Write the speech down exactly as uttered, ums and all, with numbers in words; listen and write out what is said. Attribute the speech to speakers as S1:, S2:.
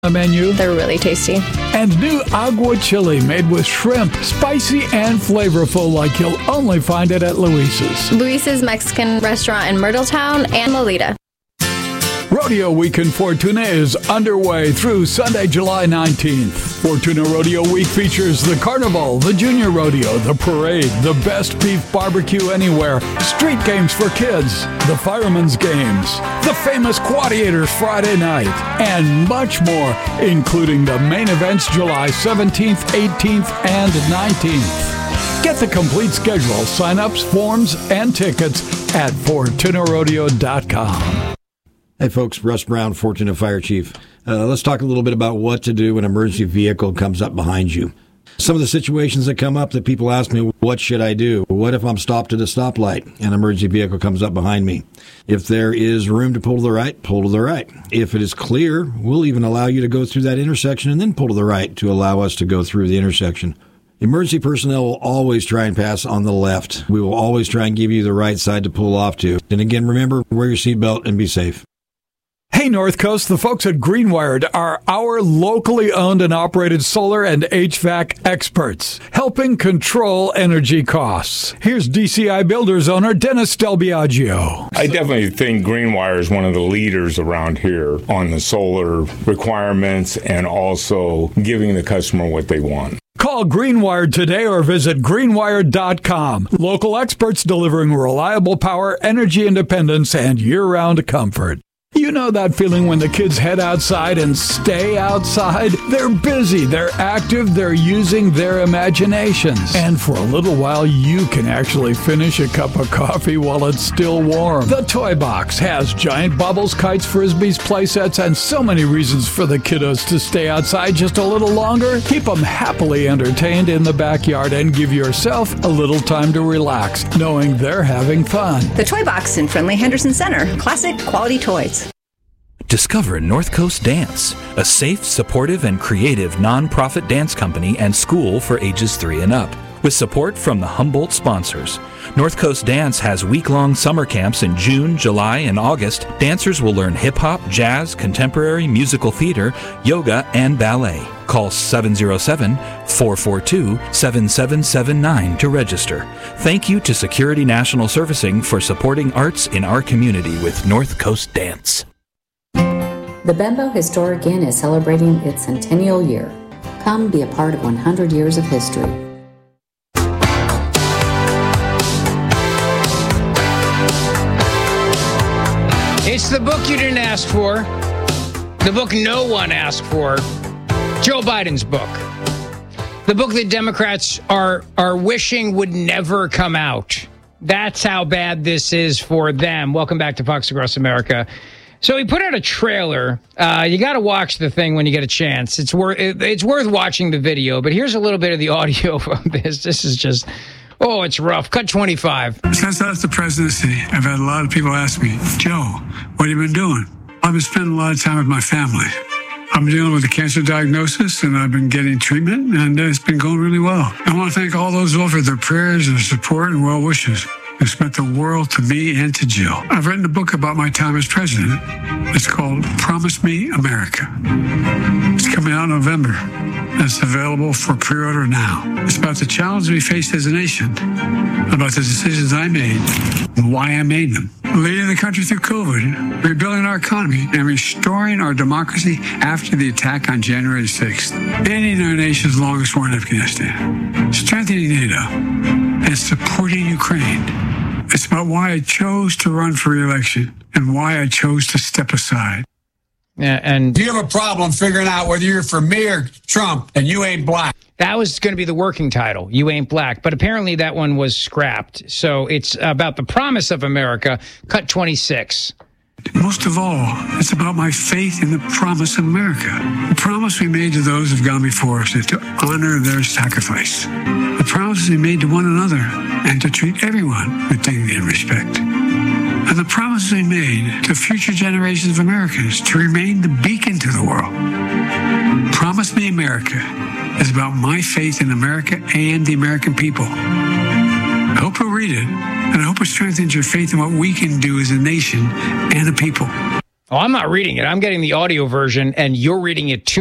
S1: the menu.
S2: They're really tasty.
S1: And new agua chili made with shrimp, spicy and flavorful like you'll only find it at Luis's.
S2: Luis's Mexican restaurant in Myrtletown and Lolita.
S1: Rodeo Week in Fortuna is underway through Sunday, July nineteenth. Fortuna Rodeo Week features the Carnival, the Junior Rodeo, the Parade, the Best Beef Barbecue Anywhere, street games for kids, the Fireman's Games, the famous Quadiators Friday night, and much more, including the main events July seventeenth, eighteenth, and nineteenth. Get the complete schedule, sign-ups, forms, and tickets at Fortuna Rodeo dot com.
S3: Hey folks, Russ Brown, Fortuna Fire Chief. Uh, let's talk a little bit about what to do when an emergency vehicle comes up behind you. Some of the situations that come up that people ask me, what should I do? What if I'm stopped at a stoplight and an emergency vehicle comes up behind me? If there is room to pull to the right, pull to the right. If it is clear, we'll even allow you to go through that intersection and then pull to the right to allow us to go through the intersection. Emergency personnel will always try and pass on the left. We will always try and give you the right side to pull off to. And again, remember, wear your seatbelt and be safe.
S1: Hey, North Coast, the folks at Greenwired are our locally owned and operated solar and H V A C experts, helping control energy costs. Here's D C I Builders owner Dennis Del Biagio.
S4: I definitely think Greenwire is one of the leaders around here on the solar requirements and also giving the customer what they want.
S1: Call Greenwired today or visit greenwired dot com. Local experts delivering reliable power, energy independence, and year-round comfort. You know that feeling when the kids head outside and stay outside? They're busy, they're active, they're using their imaginations. And for a little while, you can actually finish a cup of coffee while it's still warm. The Toy Box has giant bubbles, kites, frisbees, play sets, and so many reasons for the kiddos to stay outside just a little longer. Keep them happily entertained in the backyard and give yourself a little time to relax, knowing they're having fun.
S5: The Toy Box in Friendly Henderson Center. Classic quality toys.
S6: Discover North Coast Dance, a safe, supportive, and creative nonprofit dance company and school for ages three and up. With support from the Humboldt sponsors. North Coast Dance has week-long summer camps in June, July, and August. Dancers will learn hip-hop, jazz, contemporary, musical theater, yoga, and ballet. Call seven oh seven, four four two, seven seven seven nine to register. Thank you to Security National Servicing for supporting arts in our community with North Coast Dance.
S7: The Bembo Historic Inn is celebrating its centennial year. Come be a part of one hundred years of history.
S8: It's the book you didn't ask for. The book no one asked for. Joe Biden's book. The book that Democrats are are wishing would never come out. That's how bad this is for them. Welcome back to Fox Across America. So he put out a trailer. Uh, you got to watch the thing when you get a chance. It's worth it, it's worth watching the video. But here's a little bit of the audio from this. This is just, oh, it's rough. Cut twenty-five.
S9: Since I left the presidency, I've had a lot of people ask me, Joe, what have you been doing? I've been spending a lot of time with my family. I'm dealing with a cancer diagnosis, and I've been getting treatment, and it's been going really well. I want to thank all those who offered their prayers and support and well wishes. It's meant the world to me and to Jill. I've written a book about my time as president. It's called Promise Me America. It's coming out in November. It's available for pre-order now. It's about the challenges we faced as a nation, about the decisions I made, and why I made them. Leading the country through COVID, rebuilding our economy, and restoring our democracy after the attack on January sixth, ending our nation's longest war in Afghanistan, strengthening NATO, and supporting Ukraine. It's about why I chose to run for re-election and why I chose to step aside.
S8: Yeah, and
S10: do you have a problem figuring out whether you're for me or Trump and you ain't black?
S8: That was going to be the working title, You Ain't Black. But apparently that one was scrapped. So it's about the promise of America. Cut twenty-six.
S9: Most of all, it's about my faith in the promise of America. The promise we made to those who've gone before us is to honor their sacrifice. The promises we made to one another and to treat everyone with dignity and respect. And the promises we made to future generations of Americans to remain the beacon to the world. Promise Me America is about my faith in America and the American people. I hope you'll read it, and I hope it strengthens your faith in what we can do as a nation and a people.
S8: Oh, I'm not reading it. I'm getting the audio version, and you're reading it to